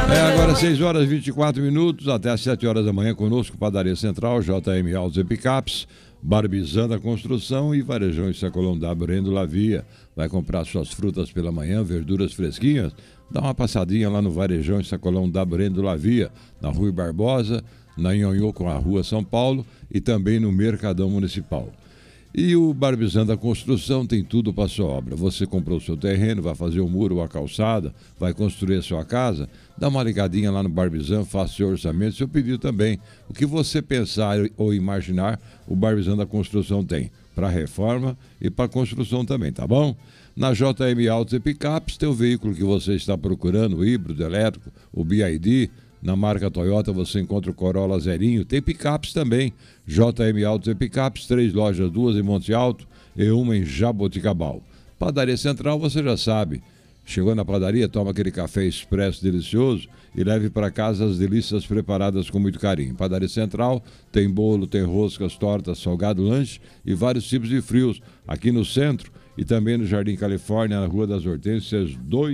Agora 6 horas e 24 minutos, até às 7 horas da manhã conosco, Padaria Central, JM Autos e Picapes, Barbizan da Construção e Varejão e Sacolão da Brendo Lavia. Vai comprar suas frutas pela manhã, verduras fresquinhas? Dá uma passadinha lá no Varejão e Sacolão da Brendo Lavia, na Rui Barbosa, na Nhonhô com a Rua São Paulo e também no Mercadão Municipal. E o Barbizan da Construção tem tudo para sua obra. Você comprou o seu terreno, vai fazer o muro ou a calçada, vai construir a sua casa? Dá uma ligadinha lá no Barbizan, faça seu orçamento, seu pedido também. O que você pensar ou imaginar, o Barbizan da Construção tem. Para reforma e para construção também, tá bom? Na JM Autos e Picapes tem o veículo que você está procurando, o híbrido, elétrico, o BYD. Na marca Toyota você encontra o Corolla zerinho, tem picapes também. JM Autos e Picapes, 3 lojas, 2 em Monte Alto e uma em Jaboticabal. Padaria Central, você já sabe. Chegou na padaria, toma aquele café expresso delicioso e leve para casa as delícias preparadas com muito carinho. Padaria Central tem bolo, tem roscas, tortas, salgado, lanche e vários tipos de frios. Aqui no centro e também no Jardim Califórnia, na Rua das Hortênsias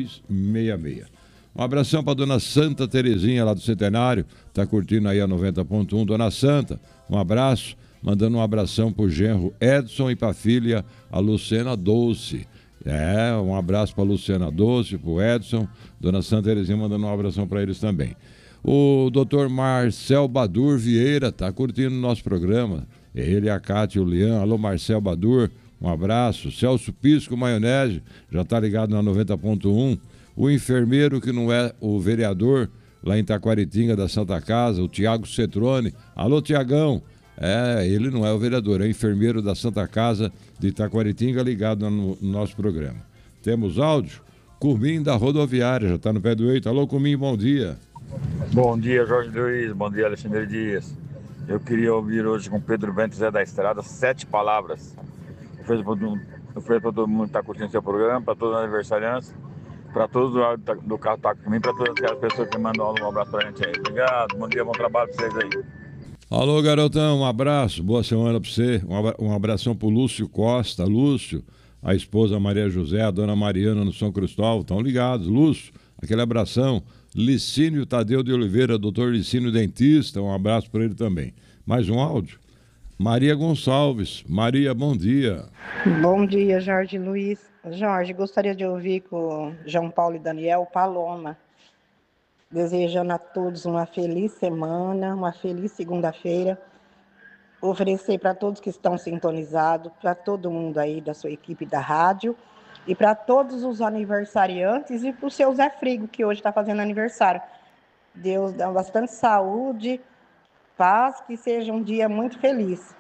266. Um abração para dona Santa Terezinha, lá do Centenário. Tá curtindo aí a 90.1. Dona Santa, um abraço. Mandando um abração pro genro Edson e pra filha, a Luciana Doce. Um abraço pra Luciana Doce, pro Edson. Dona Santa Terezinha mandando um abração para eles também. O doutor Marcel Badur Vieira tá curtindo o nosso programa. Ele, a Cátia e o Lian. Alô, Marcel Badur, um abraço. Celso Pisco Maionese, já tá ligado na 90.1. O enfermeiro que não é o vereador lá em Taquaritinga da Santa Casa, o Tiago Cetrone. Alô, Tiagão. Ele não é o vereador, é o enfermeiro da Santa Casa de Taquaritinga, ligado no nosso programa. Temos áudio? Curmim da Rodoviária, já está no pé do eito. Alô, Curmim, bom dia. Bom dia, Jorge Luiz. Bom dia, Alexandre Dias. Eu queria ouvir hoje com Pedro Bento Zé da Estrada 7 palavras. Eu fiz para todo mundo que está curtindo seu programa, para todos os aniversariantes. Para todos do carro tá comigo, para todas aquelas pessoas que mandam um abraço pra gente aí. Obrigado, bom dia, bom trabalho pra vocês aí. Alô, garotão, um abraço, boa semana pra você. Um abração pro Lúcio Costa. Lúcio, a esposa Maria José, a dona Mariana no São Cristóvão, estão ligados. Lúcio, aquele abração. Licínio Tadeu de Oliveira, doutor Licínio Dentista, um abraço para ele também. Mais um áudio? Maria Gonçalves. Maria, bom dia. Bom dia, Jorge Luiz. Jorge, gostaria de ouvir com João Paulo e Daniel Paloma, desejando a todos uma feliz semana, uma feliz segunda-feira, oferecer para todos que estão sintonizados, para todo mundo aí da sua equipe da rádio, e para todos os aniversariantes e para o seu Zé Frigo, que hoje está fazendo aniversário. Deus dá bastante saúde, paz, que seja um dia muito feliz.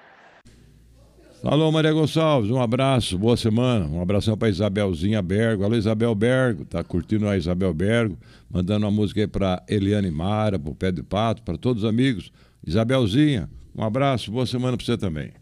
Alô, Maria Gonçalves, um abraço, boa semana. Um abração para Isabelzinha Bergo. Alô, Isabel Bergo, tá curtindo a Isabel Bergo, mandando uma música aí para Eliane Mara, pro Pé de Pato, para todos os amigos. Isabelzinha, um abraço, boa semana para você também.